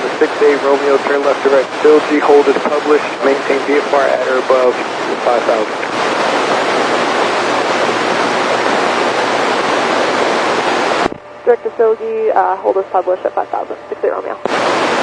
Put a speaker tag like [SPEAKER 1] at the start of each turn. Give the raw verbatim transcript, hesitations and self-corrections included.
[SPEAKER 1] the six eight Romeo, turn left direct, Phil G, hold as published, maintain V F R at or above five thousand.
[SPEAKER 2] Direct to Phil G, uh, hold as published at five thousand, six eight Romeo.